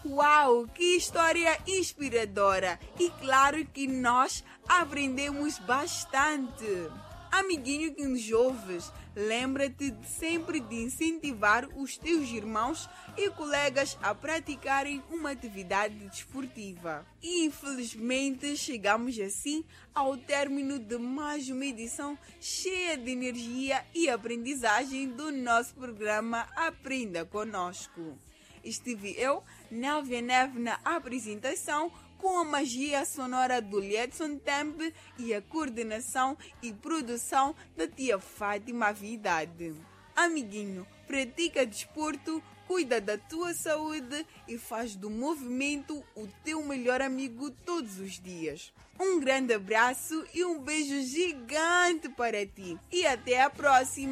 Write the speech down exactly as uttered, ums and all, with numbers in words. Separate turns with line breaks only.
Uau, que história inspiradora! E claro que nós aprendemos bastante. Amiguinho que nos ouves, lembra-te de sempre de incentivar os teus irmãos e colegas a praticarem uma atividade desportiva. E infelizmente chegamos assim ao término de mais uma edição cheia de energia e aprendizagem do nosso programa Aprenda Conosco. Estive eu, Nélvia Neve, na apresentação, com a magia sonora do Liedson Tempe e a coordenação e produção da tia Fátima Vidade. Amiguinho, pratica desporto, cuida da tua saúde e faz do movimento o teu melhor amigo todos os dias. Um grande abraço e um beijo gigante para ti. E até a próxima!